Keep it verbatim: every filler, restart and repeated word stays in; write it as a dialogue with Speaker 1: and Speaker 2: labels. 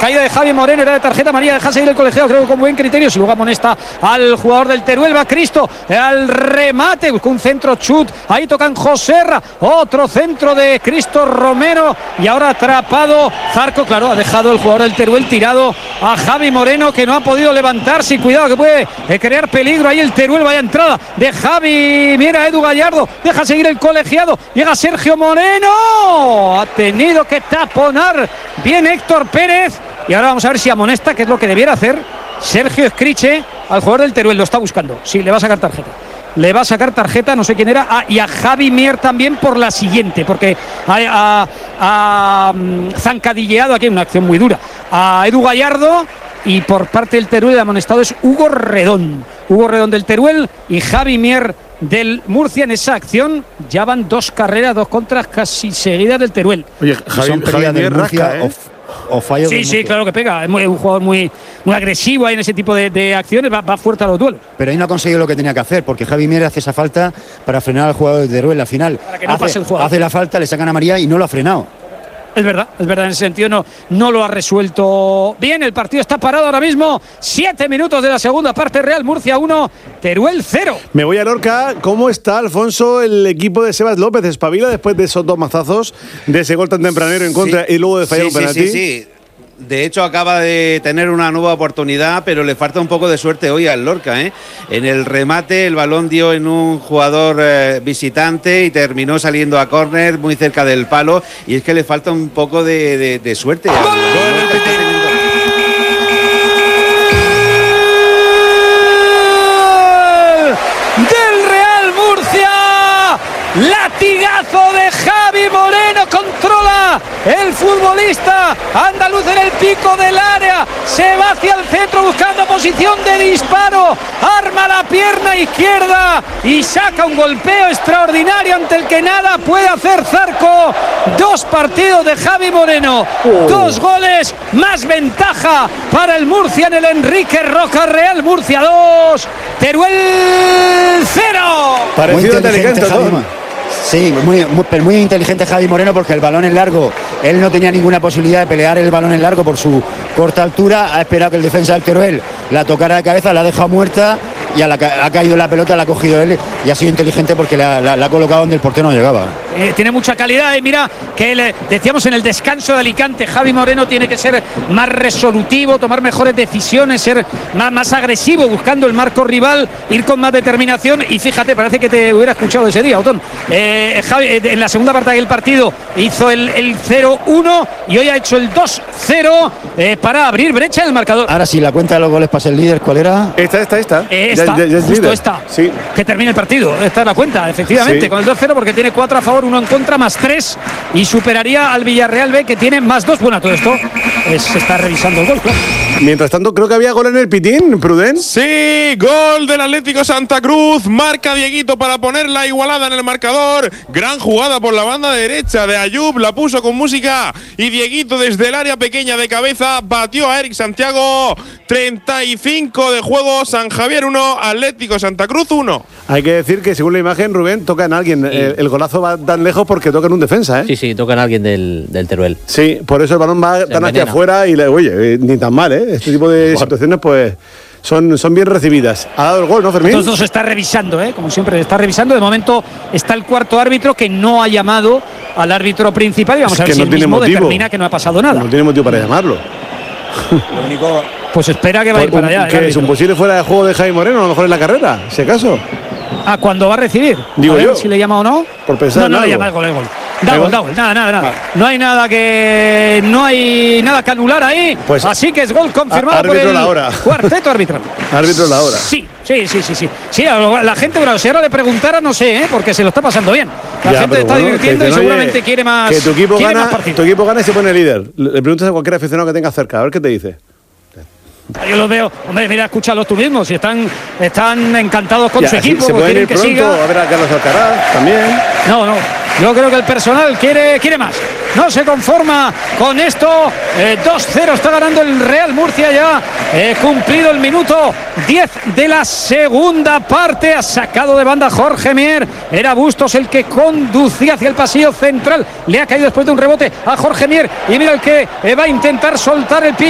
Speaker 1: caída de Javi Moreno, era de tarjeta amarilla, deja seguir el colegiado, creo que con buen criterio, si luego amonesta al jugador del Teruel. Va Cristo al remate, buscó un centro chut, ahí tocan Joserra, otro centro de Cristo Romero y ahora atrapado Zarco, claro, ha dejado el jugador del Teruel tirado a Javi Moreno, que no ha podido levantarse, y cuidado que puede eh, crear peligro ahí el Teruel. Vaya entrada de Javi, mira Edu Gallardo, deja seguir el colegiado, llega Sergio Moreno, ha tenido que taponar bien Héctor Pérez y ahora vamos a ver si amonesta, que es lo que debiera hacer Sergio Escriche al jugador del Teruel. Lo está buscando, sí, le va a sacar tarjeta. Le va a sacar tarjeta, no sé quién era, ah, y a Javi Mier también por la siguiente, porque ha, ha, ha zancadilleado aquí, una acción muy dura, a Edu Gallardo, y por parte del Teruel el amonestado es Hugo Redón. Hugo Redón del Teruel y Javi Mier del Murcia en esa acción. Ya van dos carreras, dos contras casi seguidas del Teruel.
Speaker 2: Oye, Javi, Javi Mier rasca, ¿eh?
Speaker 1: O fallo sí, sí, claro que pega. Es muy, un jugador muy, muy agresivo ahí en ese tipo de, de acciones. Va, va fuerte a los duelos.
Speaker 3: Pero ahí no ha conseguido lo que tenía que hacer, porque Javi Mier hace esa falta para frenar al jugador de Teruel. Al final
Speaker 1: para que no
Speaker 3: hace,
Speaker 1: pase el jugador.
Speaker 3: hace la falta, le sacan a María y no lo ha frenado.
Speaker 1: Es verdad, es verdad, en ese sentido no, no lo ha resuelto bien. El partido está parado ahora mismo. Siete minutos de la segunda parte. Real Murcia uno, Teruel cero.
Speaker 2: Me voy a Lorca. ¿Cómo está, Alfonso, el equipo de Sebas López? ¿Espabila después de esos dos mazazos, de ese gol tan tempranero en contra sí, y luego de fallar
Speaker 4: sí,
Speaker 2: un penalti?
Speaker 4: Sí, sí, sí. De hecho, acaba de tener una nueva oportunidad, pero le falta un poco de suerte hoy al Lorca, ¿eh? En el remate, el balón dio en un jugador eh, visitante y terminó saliendo a córner muy cerca del palo. Y es que le falta un poco de, de, de suerte.
Speaker 1: ¡Gol!
Speaker 4: ¡Gol!
Speaker 1: ¡Del Real Murcia! ¡Latigazo de Javi Moreno! Controla el futbolista andaluz en el pico del área, se va hacia el centro buscando posición de disparo, arma la pierna izquierda y saca un golpeo extraordinario ante el que nada puede hacer Zarco. Dos partidos de Javi Moreno, oh. dos goles, más ventaja para el Murcia en el Enrique Roca. Real Murcia dos, Teruel cero.
Speaker 2: Parecido inteligente,
Speaker 3: Sí, muy, muy, pero muy inteligente Javi Moreno, porque el balón en largo, él no tenía ninguna posibilidad de pelear el balón en largo por su corta altura, ha esperado que el defensa del Teruel la tocara de cabeza, la ha dejado muerta y a la, ha caído la pelota, la ha cogido él y ha sido inteligente porque la, la, la ha colocado donde el portero no llegaba.
Speaker 1: Eh, tiene mucha calidad y mira que le decíamos en el descanso de Alicante, Javi Moreno tiene que ser más resolutivo, tomar mejores decisiones, ser más, más agresivo buscando el marco rival, ir con más determinación. Y fíjate, parece que te hubiera escuchado ese día, Otón. Eh, Javi, eh, en la segunda parte del partido hizo el, el cero uno y hoy ha hecho el dos cero eh, para abrir brecha en el marcador.
Speaker 3: Ahora sí, la cuenta de los goles para ser líder, ¿cuál era?
Speaker 2: Esta, esta, esta.
Speaker 1: Eh, esta, ya, ya, ya justo líder. esta.
Speaker 2: Sí.
Speaker 1: Que termine el partido. Esta es la cuenta, efectivamente, sí. Con el dos cero, porque tiene cuatro a favor, uno en contra, más tres, y superaría al Villarreal B, que tiene más dos. Bueno, todo esto es, se está revisando el gol, claro.
Speaker 2: Mientras tanto, creo que había gol en el Pitín, Pruden.
Speaker 5: Sí, gol del Atlético Santa Cruz. Marca Dieguito para poner la igualada en el marcador. Gran jugada por la banda derecha de Ayub, la puso con música y Dieguito desde el área pequeña de cabeza batió a Eric Santiago. treinta y cinco de juego, San Javier uno, Atlético Santa Cruz uno.
Speaker 2: Hay que decir que según la imagen, Rubén, toca en alguien. Sí. El, el golazo va tan lejos porque toca en un defensa, ¿eh?
Speaker 6: Sí, sí, toca en alguien del, del Teruel.
Speaker 2: Sí, por eso el balón va tan hacia afuera y, le, oye, ni tan mal, ¿eh? Este tipo de Mejor. situaciones, pues, son, son bien recibidas. Ha dado el gol, ¿no, Fermín?
Speaker 1: Todos dos se está revisando, ¿eh? Como siempre, se está revisando. De momento está el cuarto árbitro que no ha llamado al árbitro principal y vamos es a ver si no el mismo motivo. determina que no ha pasado nada.
Speaker 2: No tiene motivo para llamarlo.
Speaker 1: Lo único... Pues espera que va a ir para allá.
Speaker 2: Que es un posible fuera de juego de Javi Moreno, a lo mejor en la carrera, si acaso.
Speaker 1: ¿A cuándo va a recibir?
Speaker 2: Digo
Speaker 1: a ver
Speaker 2: yo.
Speaker 1: si le llama o no.
Speaker 2: Por pensar
Speaker 1: No, no
Speaker 2: en
Speaker 1: le
Speaker 2: algo.
Speaker 1: llama el gol, el gol. Da gol, da gol, nada, nada, nada. No hay nada que no hay nada que anular ahí. Pues así que es gol confirmado por el
Speaker 2: la hora.
Speaker 1: cuarteto arbitral.
Speaker 2: Árbitro la hora.
Speaker 1: Sí, sí, sí, sí, sí. Sí, la gente, bueno, si ahora le preguntara, no sé, ¿eh? Porque se lo está pasando bien. La
Speaker 2: ya,
Speaker 1: gente está
Speaker 2: bueno,
Speaker 1: divirtiendo
Speaker 2: dicen,
Speaker 1: y seguramente
Speaker 2: oye,
Speaker 1: quiere más.
Speaker 2: Que tu equipo
Speaker 1: quiere
Speaker 2: gana,
Speaker 1: más
Speaker 2: tu equipo gana y se pone líder. Le preguntas a cualquier aficionado que tenga cerca, a ver qué te dice.
Speaker 1: Yo los veo, hombre, mira, escúchalos tú mismos, si están, están encantados con
Speaker 2: ya,
Speaker 1: su equipo,
Speaker 2: se pueden ir
Speaker 1: que
Speaker 2: pronto,
Speaker 1: siga.
Speaker 2: A ver a Carlos Alcaraz también.
Speaker 1: No, no, yo creo que el personal quiere, quiere más. No se conforma con esto. eh, dos cero está ganando el Real Murcia ya. Eh, cumplido el minuto diez de la segunda parte. Ha sacado de banda Jorge Mier. Era Bustos el que conducía hacia el pasillo central. Le ha caído después de un rebote a Jorge Mier. Y mira el que eh, va a intentar soltar el pie.